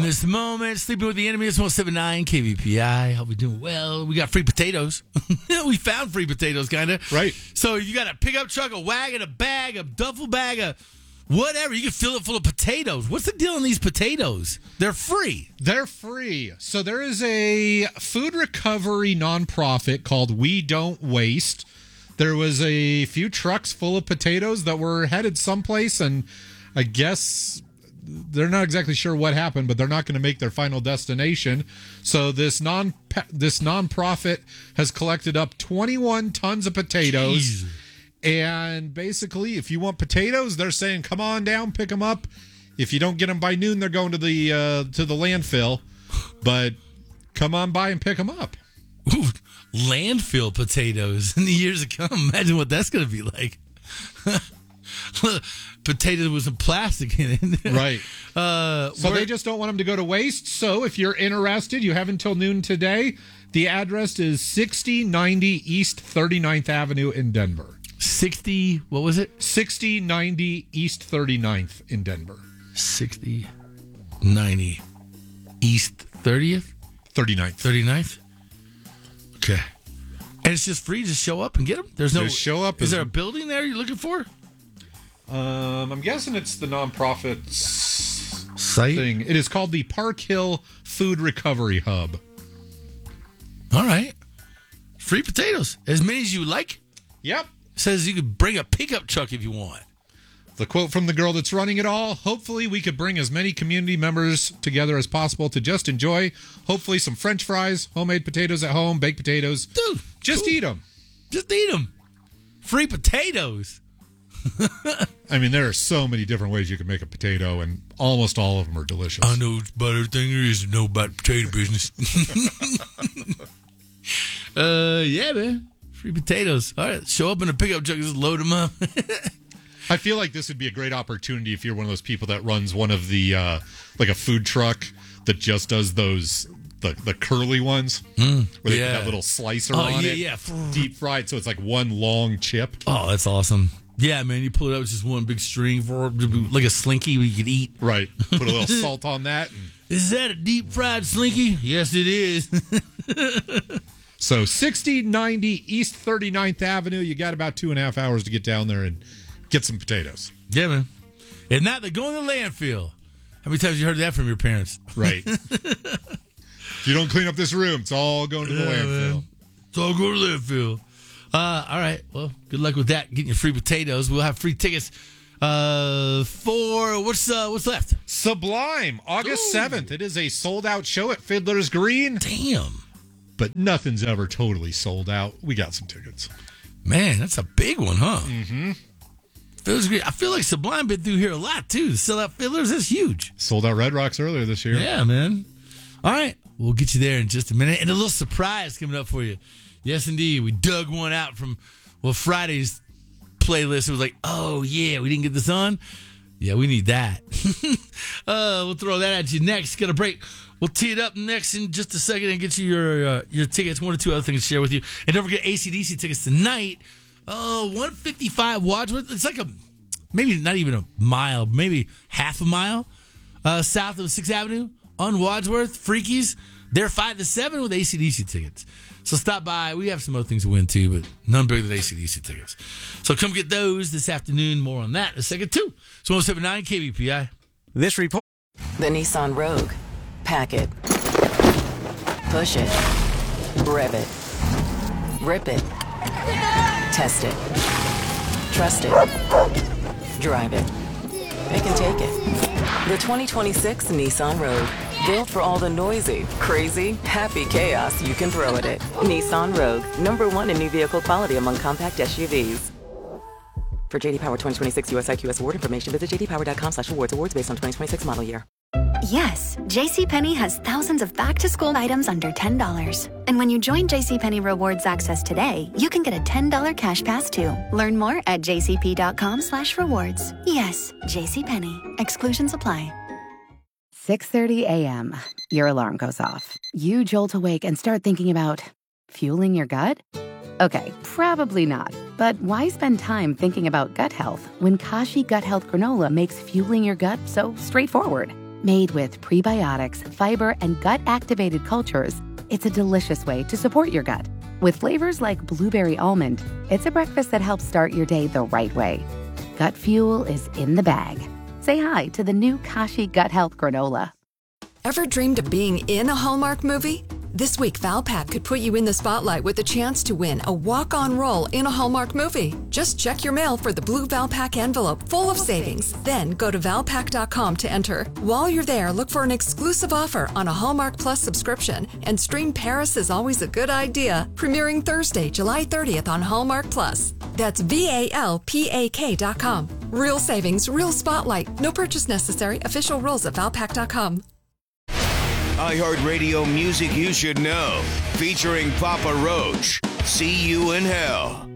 this moment, sleeping with the enemy is 179 KVPI. Hope you're doing well. We got free potatoes. We found free potatoes, kind of. Right. So you got a pickup truck, a wagon, a bag, a duffel bag, a whatever. You can fill it full of potatoes. What's the deal on these potatoes? They're free. They're free. So there is a food recovery nonprofit called We Don't Waste. There was a few trucks full of potatoes that were headed someplace, and I guess they're not exactly sure what happened, but they're not going to make their final destination. So this nonprofit has collected up 21 tons of potatoes. Jeez. And basically, if you want potatoes, they're saying, come on down, pick them up. If you don't get them by noon, they're going to the landfill. But come on by and pick them up. Ooh, landfill potatoes in the years to come. Imagine what that's going to be like. Potatoes with some plastic in it. Right. So they just don't want them to go to waste. So if you're interested, you have until noon today. The address is 6090 East 39th Avenue in Denver. 60, what was it? 6090 East 39th in Denver. 6090 East 30th? 39th. 39th? Okay. And it's just free. Just show up and get them? There's no. Just show up. Is there a building there you're looking for? I'm guessing it's the nonprofit's site thing. It is called the Park Hill Food Recovery Hub. All right. Free potatoes. As many as you like. Yep. Says you could bring a pickup truck if you want. The quote from the girl that's running it all: hopefully we could bring as many community members together as possible to just enjoy, hopefully, some French fries, homemade potatoes at home, baked potatoes. Dude, just eat them. Just eat them. Free potatoes. I mean, there are so many different ways you can make a potato, and almost all of them are delicious. I know about everything there is to know about potato business. Yeah, man. Free potatoes. All right, show up in a pickup truck, just load them up. I feel like this would be a great opportunity if you're one of those people that runs one of the, like a food truck that just does those, the curly ones, where they put that little slicer on it. Yeah. Deep fried, so it's like one long chip. Oh, that's awesome. Yeah, man, you pull it out with just one big string for like a slinky we could eat. Right. Put a little salt on that. And... Is that a deep fried slinky? Yes, it is. So 6090 East 39th Avenue. You got about 2.5 hours to get down there and get some potatoes. Yeah, man. And now they're going to the landfill. How many times have you heard that from your parents? Right. If you don't clean up this room, it's all going to the landfill. Man. It's all going to the landfill. All right. Well, good luck with that. Getting your free potatoes. We'll have free tickets for what's left? Sublime, August 7th. It is a sold-out show at Fiddler's Green. Damn. But nothing's ever totally sold out. We got some tickets. Man, that's a big one, huh? Mm-hmm. Fiddler's Green. I feel like Sublime been through here a lot, too. To sell out Fiddlers, that's huge. Sold out Red Rocks earlier this year. Yeah, man. All right. We'll get you there in just a minute. And a little surprise coming up for you. Yes, indeed. We dug one out from, Friday's playlist. It was like, oh, yeah, we didn't get this on. Yeah, we need that. We'll throw that at you next. Got a break. We'll tee it up next in just a second and get you your tickets. One or two other things to share with you. And don't forget AC/DC tickets tonight. 155 Wadsworth. It's like maybe not even a mile, maybe half a mile south of 6th Avenue on Wadsworth. Freakies. They're 5 to 7 with AC/DC tickets. So stop by. We have some other things to win too, but none bigger than AC/DC tickets. So come get those this afternoon. More on that in a second too. It's 107.9 KVPI. This report. The Nissan Rogue. Pack it. Push it. Rev it. Rip it. Test it. Trust it. Drive it. It can take it. The 2026 Nissan Rogue. Built for all the noisy, crazy, happy chaos you can throw at it. Nissan Rogue. #1 in new vehicle quality among compact SUVs. For JD Power 2026 US IQS award information, visit jdpower.com/awards. Awards based on 2026 model year. Yes, JCPenney has thousands of back-to-school items under $10. And when you join JCPenney Rewards Access today, you can get a $10 cash pass too. Learn more at jcp.com/rewards. Yes, JCPenney. Exclusions apply. 6:30 a.m. Your alarm goes off. You jolt awake and start thinking about fueling your gut? Okay, probably not. But why spend time thinking about gut health when Kashi Gut Health Granola makes fueling your gut so straightforward? Made with prebiotics, fiber, and gut-activated cultures, it's a delicious way to support your gut. With flavors like blueberry almond, it's a breakfast that helps start your day the right way. Gut Fuel is in the bag. Say hi to the new Kashi Gut Health Granola. Ever dreamed of being in a Hallmark movie? This week, Valpak could put you in the spotlight with the chance to win a walk-on role in a Hallmark movie. Just check your mail for the blue Valpak envelope full of savings. Then go to Valpak.com to enter. While you're there, look for an exclusive offer on a Hallmark Plus subscription and stream Paris is Always a Good Idea, premiering Thursday, July 30th on Hallmark Plus. That's VALPAK.com. Real savings, real spotlight. No purchase necessary. Official rules at Valpak.com. iHeartRadio music you should know, featuring Papa Roach. See You in Hell.